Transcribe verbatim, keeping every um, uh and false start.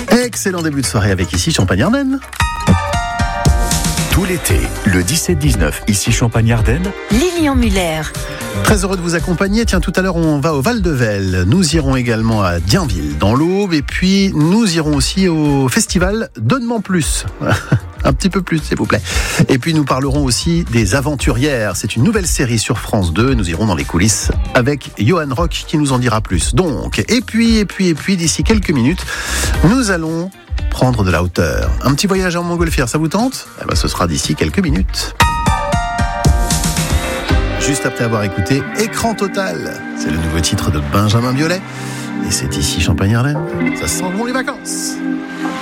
Excellent début de soirée avec ici Champagne-Ardenne. Tout l'été, le dix-sept dix-neuf, ici Champagne-Ardenne. Lilian Muller. Très heureux de vous accompagner. Tiens, tout à l'heure, on va au Val-de-Velle. Nous irons également à Dienville, dans l'Aube. Et puis, nous irons aussi au festival Donne-m'en plus. Un petit peu plus, s'il vous plaît. Et puis, nous parlerons aussi des Aventurières. C'est une nouvelle série sur France deux. Nous irons dans les coulisses avec Johan Rock qui nous en dira plus. Donc, et puis, et puis, et puis, d'ici quelques minutes, nous allons prendre de la hauteur. Un petit voyage en montgolfière, ça vous tente ? Eh ben, ce sera d'ici quelques minutes. Juste après avoir écouté Écran Total. C'est le nouveau titre de Benjamin Biolay. Et c'est ici Champagne-Ardenne. Ça sent bon les vacances.